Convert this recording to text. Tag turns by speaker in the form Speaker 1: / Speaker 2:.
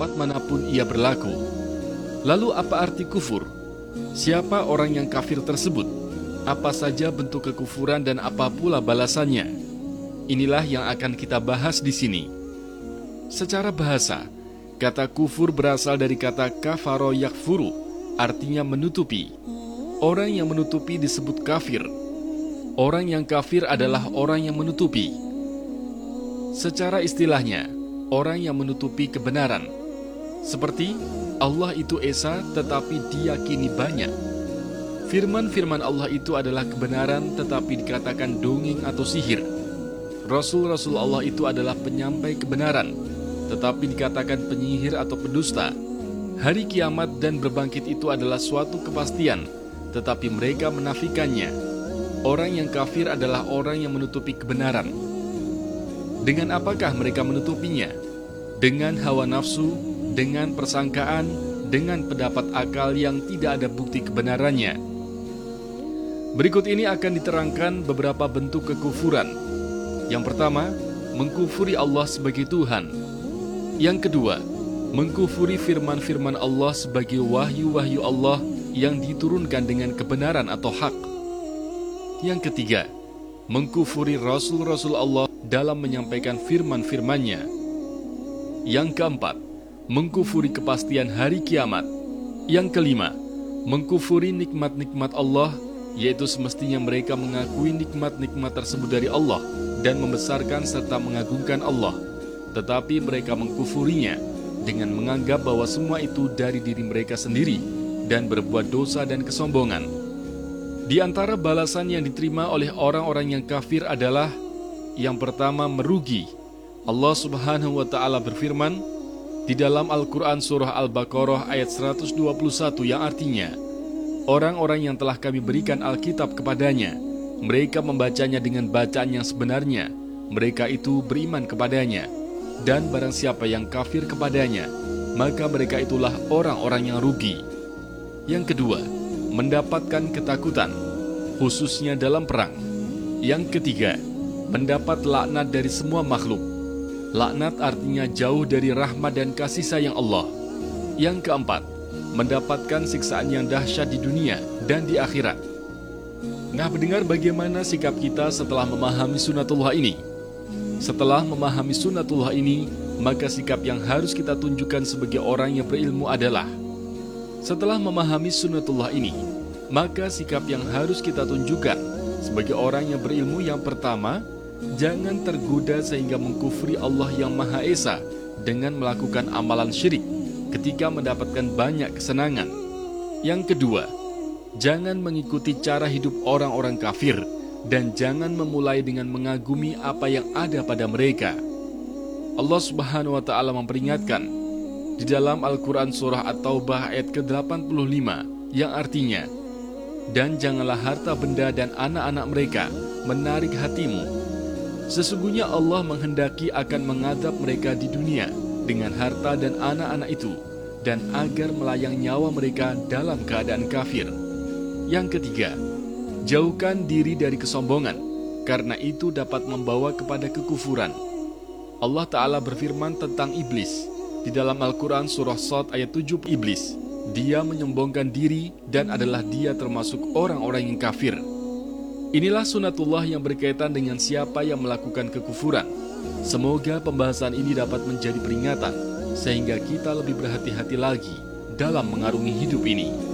Speaker 1: tempat manapun ia berlaku. Lalu apa arti kufur? Siapa orang yang kafir tersebut? Apa saja bentuk kekufuran dan apa pula balasannya? Inilah yang akan kita bahas di sini. Secara bahasa, kata kufur berasal dari kata kafaro yakfuru, artinya menutupi. Orang yang menutupi disebut kafir. Orang yang kafir adalah orang yang menutupi. Secara istilahnya, orang yang menutupi kebenaran. Seperti Allah itu esa tetapi diyakini banyak. Firman-firman Allah itu adalah kebenaran tetapi dikatakan dongeng atau sihir. Rasul-Rasul Allah itu adalah penyampai kebenaran tetapi dikatakan penyihir atau pendusta. Hari kiamat dan berbangkit itu adalah suatu kepastian tetapi mereka menafikannya. Orang yang kafir adalah orang yang menutupi kebenaran. Dengan apakah mereka menutupinya? Dengan hawa nafsu, dengan persangkaan, dengan pendapat akal yang tidak ada bukti kebenarannya. Berikut ini akan diterangkan beberapa bentuk kekufuran. Yang pertama, mengkufuri Allah sebagai Tuhan. Yang kedua, mengkufuri firman-firman Allah sebagai wahyu-wahyu Allah yang diturunkan dengan kebenaran atau hak. Yang ketiga, mengkufuri Rasul-Rasul Allah dalam menyampaikan firman-firmannya. Yang keempat, mengkufuri kepastian hari kiamat. Yang kelima, mengkufuri nikmat-nikmat Allah, yaitu semestinya mereka mengakui nikmat-nikmat tersebut dari Allah dan membesarkan serta mengagungkan Allah. Tetapi mereka mengkufurinya dengan menganggap bahwa semua itu dari diri mereka sendiri dan berbuat dosa dan kesombongan. Di antara balasan yang diterima oleh orang-orang yang kafir adalah yang pertama, merugi. Allah Subhanahu wa Ta'ala berfirman di dalam Al-Quran Surah Al-Baqarah ayat 121 yang artinya, orang-orang yang telah kami berikan Alkitab kepadanya, mereka membacanya dengan bacaan yang sebenarnya, mereka itu beriman kepadanya, dan barang siapa yang kafir kepadanya, maka mereka itulah orang-orang yang rugi. Yang kedua, mendapatkan ketakutan, khususnya dalam perang. Yang ketiga, mendapat laknat dari semua makhluk. Laknat artinya jauh dari rahmat dan kasih sayang Allah. Yang keempat, mendapatkan siksaan yang dahsyat di dunia dan di akhirat. Nah, mendengar bagaimana sikap kita setelah memahami sunatullah ini? Setelah memahami sunatullah ini, maka sikap yang harus kita tunjukkan sebagai orang yang berilmu adalah, setelah memahami sunatullah ini, maka sikap yang harus kita tunjukkan sebagai orang yang berilmu yang pertama, jangan tergoda sehingga mengkufri Allah yang Maha Esa dengan melakukan amalan syirik ketika mendapatkan banyak kesenangan. Yang kedua, jangan mengikuti cara hidup orang-orang kafir dan jangan memulai dengan mengagumi apa yang ada pada mereka. Allah Subhanahu wa Ta'ala memperingatkan di dalam Al-Quran Surah At-Taubah ayat ke-85 yang artinya, dan janganlah harta benda dan anak-anak mereka menarik hatimu. Sesungguhnya Allah menghendaki akan mengadab mereka di dunia dengan harta dan anak-anak itu, dan agar melayang nyawa mereka dalam keadaan kafir. Yang ketiga, jauhkan diri dari kesombongan, karena itu dapat membawa kepada kekufuran. Allah Ta'ala berfirman tentang iblis di dalam Al-Quran Surah Shad ayat 7, iblis, dia menyombongkan diri dan adalah dia termasuk orang-orang yang kafir. Inilah sunatullah yang berkaitan dengan siapa yang melakukan kekufuran. Semoga pembahasan ini dapat menjadi peringatan sehingga kita lebih berhati-hati lagi dalam mengarungi hidup ini.